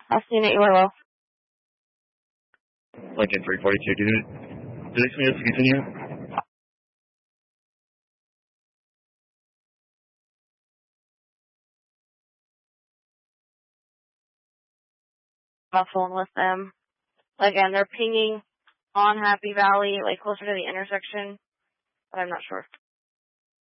Austin at URL. Lincoln 342, do they expect us to continue? On the phone with them. Again, they're pinging on Happy Valley, like closer to the intersection, but I'm not sure.